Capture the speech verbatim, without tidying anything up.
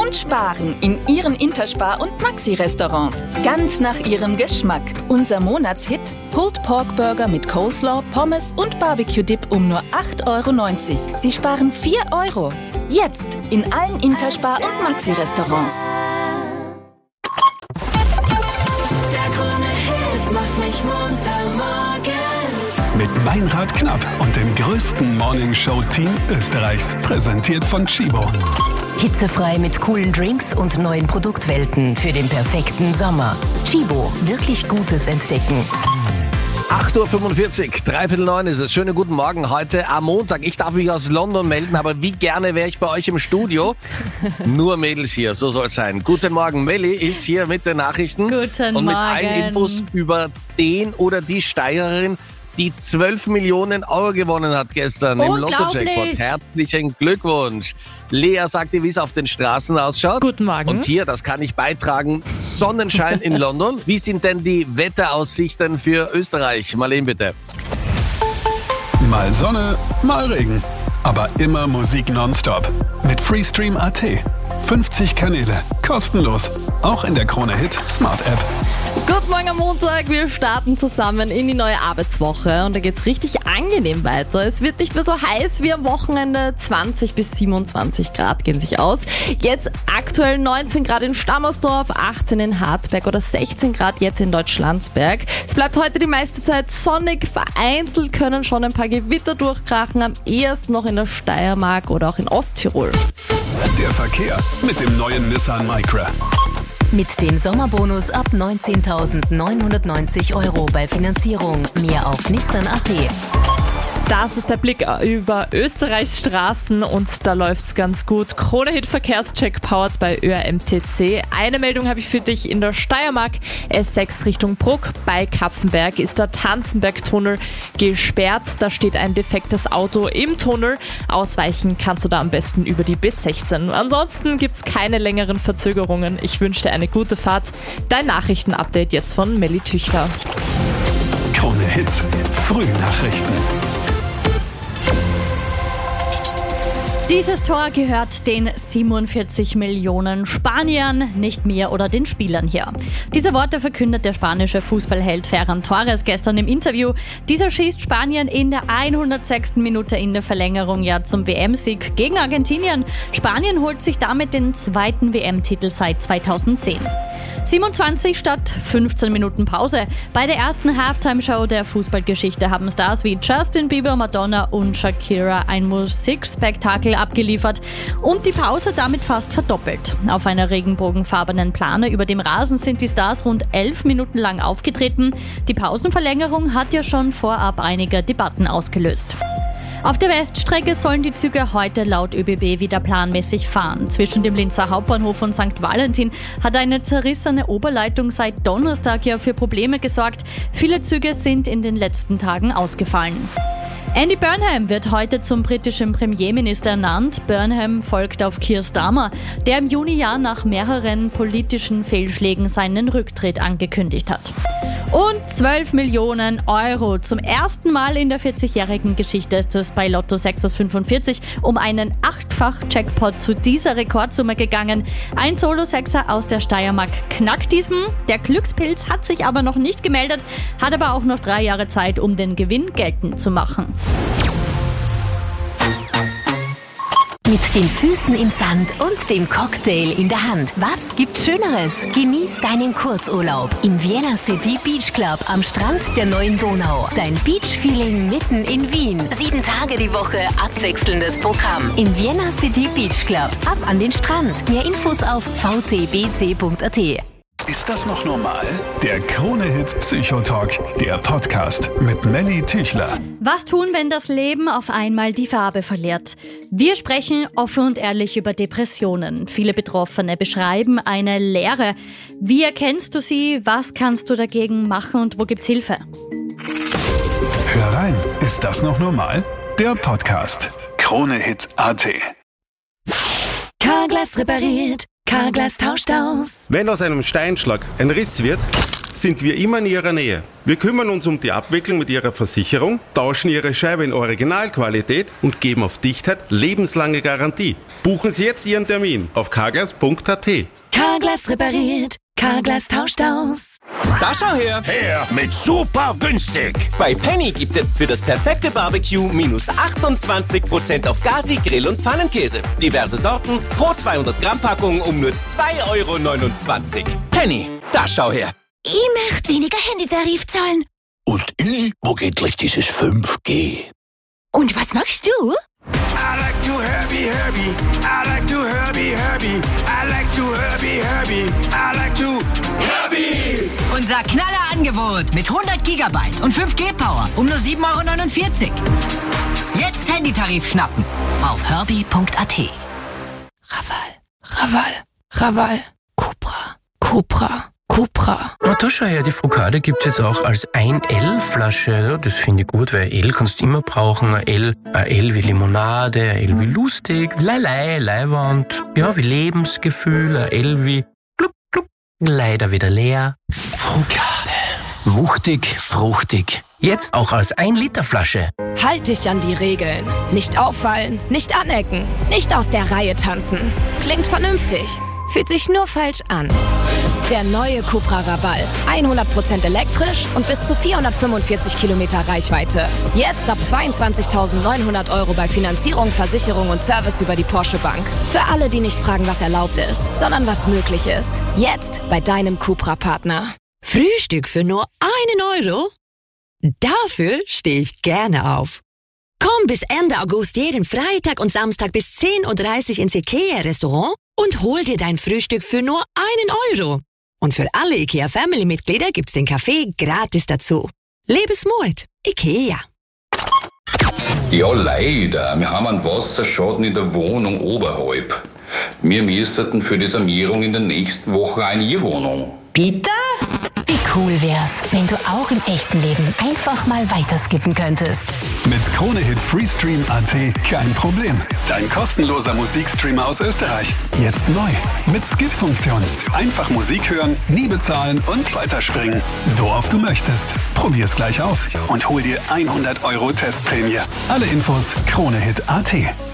und sparen in Ihren Interspar- und Maxi-Restaurants. Ganz nach Ihrem Geschmack. Unser Monatshit: Pulled Pork Burger mit Coleslaw, Pommes und Barbecue-Dip um nur acht Euro neunzig. Sie sparen vier Euro. Jetzt in allen Interspar- und Maxi-Restaurants. Der Krone-Hit macht mich munter morgen. Mit Meinrad Knapp und dem größten Morningshow-Team Österreichs. Präsentiert von Chibo. Hitzefrei mit coolen Drinks und neuen Produktwelten für den perfekten Sommer. Chibo, wirklich Gutes entdecken. acht Uhr fünfundvierzig, dreiviertel neun ist es. Schönen guten Morgen heute am Montag. Ich darf mich aus London melden, aber wie gerne wäre ich bei euch im Studio. Nur Mädels hier, so soll es sein. Guten Morgen, Melli ist hier mit den Nachrichten. Guten und mit Morgen. allen Infos über den oder die Steirerin, die zwölf Millionen Euro gewonnen hat gestern im Lotto-Jackpot. Herzlichen Glückwunsch. Lea sagt dir, wie es auf den Straßen ausschaut. Guten Morgen. Und hier, das kann ich beitragen, Sonnenschein in London. Wie sind denn die Wetteraussichten für Österreich? Marlene, bitte. Mal Sonne, mal Regen. Aber immer Musik nonstop. Mit Freestream Punkt a t. fünfzig Kanäle, kostenlos. Auch in der Krone-Hit Smart App. Guten Morgen am Montag. Wir starten zusammen in die neue Arbeitswoche und da geht's richtig angenehm weiter. Es wird nicht mehr so heiß wie am Wochenende. zwanzig bis siebenundzwanzig Grad gehen sich aus. Jetzt aktuell neunzehn Grad in Stammersdorf, achtzehn in Hartberg oder sechzehn Grad jetzt in Deutschlandsberg. Es bleibt heute die meiste Zeit sonnig. Vereinzelt können schon ein paar Gewitter durchkrachen. Am ehesten noch in der Steiermark oder auch in Osttirol. Der Verkehr mit dem neuen Nissan Micra. Mit dem Sommerbonus ab neunzehntausendneunhundertneunzig Euro bei Finanzierung. Mehr auf Nissan Punkt a t. Das ist der Blick über Österreichs Straßen und da läuft's ganz gut. Krone-Hit Verkehrscheck powered bei Ö R M T C. Eine Meldung habe ich für dich in der Steiermark. S sechs Richtung Bruck. Bei Kapfenberg ist der Tanzenberg-Tunnel gesperrt. Da steht ein defektes Auto im Tunnel. Ausweichen kannst du da am besten über die B sechzehn. Ansonsten gibt's keine längeren Verzögerungen. Ich wünsche dir eine gute Fahrt. Dein Nachrichtenupdate jetzt von Melli Tüchler. Krone-Hit Frühnachrichten. Dieses Tor gehört den siebenundvierzig Millionen Spaniern, nicht mir oder den Spielern hier. Diese Worte verkündet der spanische Fußballheld Ferran Torres gestern im Interview. Dieser schießt Spanien in der hundertsechsten Minute in der Verlängerung ja zum W M-Sieg gegen Argentinien. Spanien holt sich damit den zweiten W M-Titel seit zweitausendzehn. siebenundzwanzig statt fünfzehn Minuten Pause. Bei der ersten Halftime-Show der Fußballgeschichte haben Stars wie Justin Bieber, Madonna und Shakira ein Musikspektakel abgeliefert und die Pause damit fast verdoppelt. Auf einer regenbogenfarbenen Plane über dem Rasen sind die Stars rund elf Minuten lang aufgetreten. Die Pausenverlängerung hat ja schon vorab einige Debatten ausgelöst. Auf der Weststrecke sollen die Züge heute laut Ö B B wieder planmäßig fahren. Zwischen dem Linzer Hauptbahnhof und Sankt Valentin hat eine zerrissene Oberleitung seit Donnerstag ja für Probleme gesorgt. Viele Züge sind in den letzten Tagen ausgefallen. Andy Burnham wird heute zum britischen Premierminister ernannt. Burnham folgt auf Keir Starmer, der im Juni ja nach mehreren politischen Fehlschlägen seinen Rücktritt angekündigt hat. Und zwölf Millionen Euro. Zum ersten Mal in der vierzigjährigen Geschichte ist es bei Lotto sechs aus fünfundvierzig um einen achtfach-Jackpot zu dieser Rekordsumme gegangen. Ein Solo-Sechser aus der Steiermark knackt diesen. Der Glückspilz hat sich aber noch nicht gemeldet, hat aber auch noch drei Jahre Zeit, um den Gewinn geltend zu machen. Mit den Füßen im Sand und dem Cocktail in der Hand. Was gibt's Schöneres? Genieß deinen Kurzurlaub im Vienna City Beach Club am Strand der neuen Donau. Dein Beach-Feeling mitten in Wien. Sieben Tage die Woche abwechselndes Programm. Im Vienna City Beach Club. Ab an den Strand. Mehr Infos auf v c b c punkt a t. Ist das noch normal? Der Krone-Hit Psychotalk, der Podcast mit Melli Tüchler. Was tun, wenn das Leben auf einmal die Farbe verliert? Wir sprechen offen und ehrlich über Depressionen. Viele Betroffene beschreiben eine Leere. Wie erkennst du sie? Was kannst du dagegen machen und wo gibt's Hilfe? Hör rein, ist das noch normal? Der Podcast. Krone-Hit Punkt a t. Carglass repariert, Carglass tauscht aus. Wenn aus einem Steinschlag ein Riss wird, sind wir immer in Ihrer Nähe. Wir kümmern uns um die Abwicklung mit Ihrer Versicherung, tauschen Ihre Scheibe in Originalqualität und geben auf Dichtheit lebenslange Garantie. Buchen Sie jetzt Ihren Termin auf carglass punkt a t. Carglass repariert, Carglass tauscht aus. Da schau her! Her mit super günstig! Bei Penny gibt's jetzt für das perfekte Barbecue minus achtundzwanzig Prozent auf Gazi, Grill- und Pfannenkäse. Diverse Sorten, pro zweihundert Gramm Packung um nur zwei Euro neunundzwanzig. Penny, da schau her! Ich möchte weniger Handytarif zahlen. Und ich mag endlich dieses fünf G. Und was machst du? I like to Herbie, Herbie. I like to Herbie, Herbie. I like to Herbie, Herbie. I like to Herbie. Unser Knallerangebot mit hundert Gigabyte und fünf G Power um nur sieben Euro neunundvierzig. Jetzt Handytarif schnappen auf herbie punkt a t. Raval, Raval, Raval, Cupra, Cupra, Cupra. Na, da schau her, die Frukade gibt's jetzt auch als ein L-Flasche. Ja, das finde ich gut, weil L kannst du immer brauchen. Ein L, ein L wie Limonade, ein L wie lustig, Leilei, Leiwand, ja, wie Lebensgefühl, ein L wie gluck, gluck, leider wieder leer. Frukade. Wuchtig, fruchtig. Jetzt auch als ein Liter Flasche. Halt dich an die Regeln. Nicht auffallen, nicht anecken, nicht aus der Reihe tanzen. Klingt vernünftig, fühlt sich nur falsch an. Der neue Cupra Raval. hundert Prozent elektrisch und bis zu vierhundertfünfundvierzig Kilometer Reichweite. Jetzt ab zweiundzwanzigtausendneunhundert Euro bei Finanzierung, Versicherung und Service über die Porsche Bank. Für alle, die nicht fragen, was erlaubt ist, sondern was möglich ist. Jetzt bei deinem Cupra-Partner. Frühstück für nur einen Euro? Dafür stehe ich gerne auf. Komm bis Ende August jeden Freitag und Samstag bis zehn Uhr dreißig ins IKEA-Restaurant und hol dir dein Frühstück für nur einen Euro. Und für alle IKEA-Family-Mitglieder gibt's den Kaffee gratis dazu. Lebensmut, IKEA. Ja, leider. Wir haben einen Wasserschaden in der Wohnung oberhalb. Wir müssten für die Sanierung in der nächsten Woche eine E-Wohnung. Bitte? Wie cool wär's, wenn du auch im echten Leben einfach mal weiterskippen könntest. Mit KroneHit Freestream Punkt a t kein Problem. Dein kostenloser Musikstreamer aus Österreich. Jetzt neu. Mit Skip-Funktion. Einfach Musik hören, nie bezahlen und weiterspringen. So oft du möchtest. Probier's gleich aus und hol dir hundert Euro Testprämie. Alle Infos KroneHit Punkt a t.